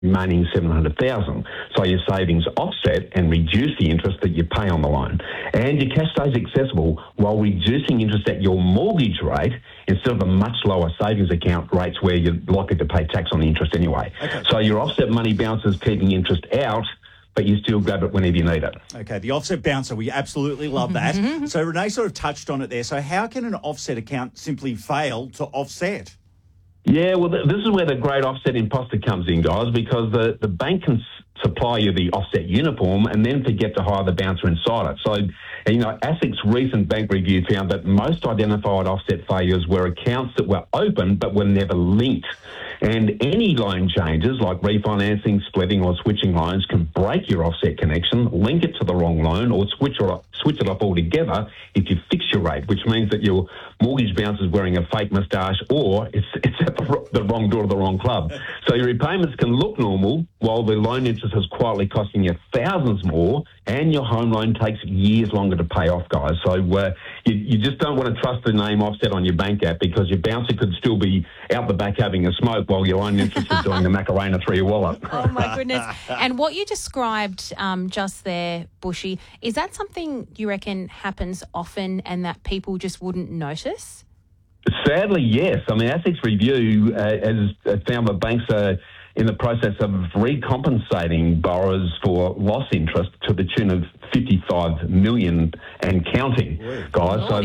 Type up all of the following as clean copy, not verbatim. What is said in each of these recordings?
remaining 700,000. So your savings offset and reduce the interest that you pay on the loan. And your cash stays accessible while reducing interest at your mortgage rate instead of the much lower savings account rates where you're likely to pay tax on the interest anyway. Okay. So your offset money bounces keeping interest out, but you still grab it whenever you need it. Okay, the offset bouncer, we absolutely love that. So Renee sort of touched on it there. So how can an offset account simply fail to offset? Yeah, well, this is where the great offset imposter comes in, guys, because the bank can supply you the offset uniform and then forget to hire the bouncer inside it. So, ASIC's recent bank review found that most identified offset failures were accounts that were open but were never linked. And any loan changes like refinancing, splitting or switching loans can break your offset connection, link it to the wrong loan or switch it off altogether if you fix your rate, which means that your mortgage bouncer is wearing a fake moustache or it's at the wrong door to the wrong club. So your repayments can look normal while the loan interest is quietly costing you thousands more and your home loan takes years longer to pay off, guys. So you just don't want to trust the name offset on your bank app because your bouncer could still be out the back having a smoke while your loan interest is doing the Macarena through your wallet. Oh, my goodness. And what you described just there, Bushy, is that something you reckon happens often and that people just wouldn't notice? Sadly, yes. I mean, ASIC's review has found that banks are in the process of recompensating borrowers for lost interest to the tune of 55 million and counting, guys. So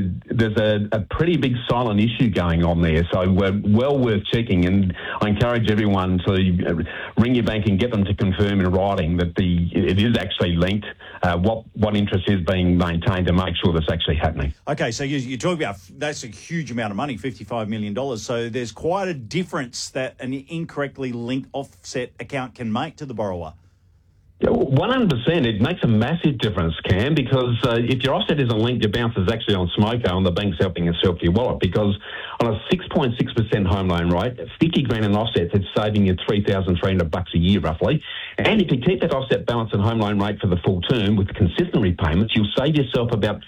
there's a pretty big silent issue going on there. So we're well worth checking, and I encourage everyone to ring your bank and get them to confirm in writing that it is actually linked, what interest is being maintained to make sure that's actually happening. Okay, so you're talking about, that's a huge amount of money, $55 million. So there's quite a difference that an incorrectly linked offset account can make to the borrower. 100%. It makes a massive difference, Cam, because if your offset isn't linked, your bounce is actually on smoko and the bank's helping yourself to your wallet, because on a 6.6% home loan rate, 50 grand in offsets, it's saving you $3,300 a year roughly. And if you keep that offset balance and home loan rate for the full term with consistent repayments, you'll save yourself about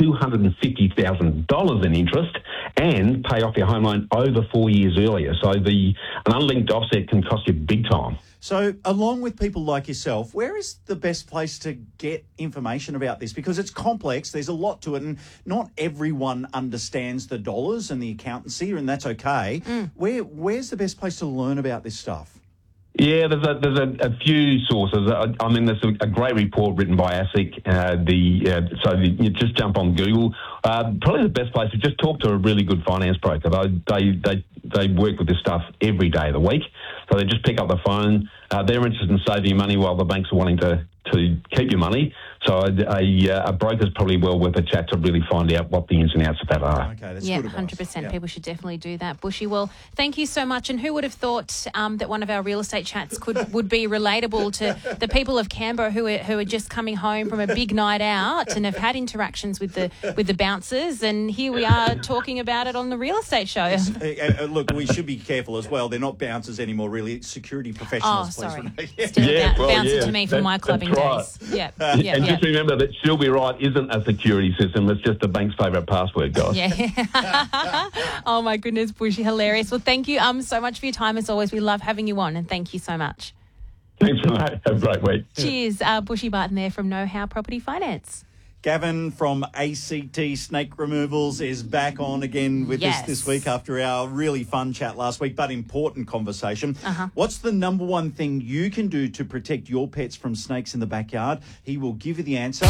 $250,000 in interest and pay off your home loan over 4 years earlier. So an unlinked offset can cost you big time. So along with people like yourself, where is the best place to get information about this? Because it's complex, there's a lot to it, and not everyone understands the dollars and the accountancy, and that's okay. Where's the best place to learn about this stuff? Yeah, there's a few sources. I mean, there's a great report written by ASIC. So you just jump on Google. Probably the best place is just talk to a really good finance broker. They work with this stuff every day of the week. So they just pick up the phone. They're interested in saving you money while the banks are wanting to keep your money. So a broker's probably well worth a chat to really find out what the ins and outs of that are. Okay, that's good. Good 100%. Yeah. People should definitely do that. Bushy, well, thank you so much. And who would have thought that one of our real estate chats would be relatable to the people of Canberra who are just coming home from a big night out and have had interactions with the bouncers, and here we are talking about it on the real estate show. Look, we should be careful as well. They're not bouncers anymore, really. Security professionals. Oh, sorry. Please. Still bouncer to me from my clubbing days. Yeah. And just remember that She'll Be Right isn't a security system. It's just the bank's favourite password, guys. Yeah. Oh, my goodness, Bushy, hilarious. Well, thank you so much for your time. As always, we love having you on, and thank you so much. Thanks, mate. Have a great week. Cheers. Bushy Barton there from Know How Property Finance. Gavin from ACT Snake Removals is back on again with us this week after our really fun chat last week, but important conversation. What's the number one thing you can do to protect your pets from snakes in the backyard? He will give you the answer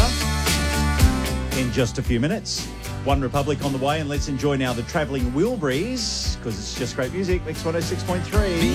in just a few minutes. One Republic on the way, and let's enjoy now the Travelling Wilburys, because it's just great music. Mix 106.3.